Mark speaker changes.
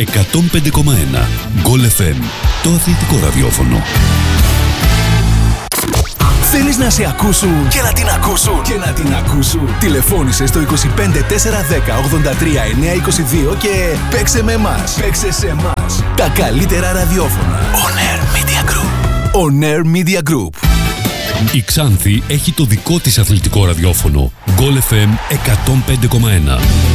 Speaker 1: 105,1. Goal FM, το αθλητικό ραδιόφωνο.
Speaker 2: Θέλεις να σε ακούσουν και να την ακούσουν και να την ακούσουν? Τηλεφώνησε στο 25 410 83 922 και παίξε με εμάς. Παίξε σε εμάς. Τα καλύτερα ραδιόφωνα. On Air Media Group. On Air Media Group.
Speaker 1: Η Ξάνθη έχει το δικό της αθλητικό ραδιόφωνο. Goal FM 105,1.